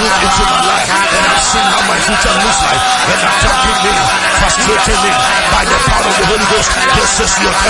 looked into my life and I've seen how my future looks like, and attacking me, frustrating me by the power of the Holy Ghost. This is your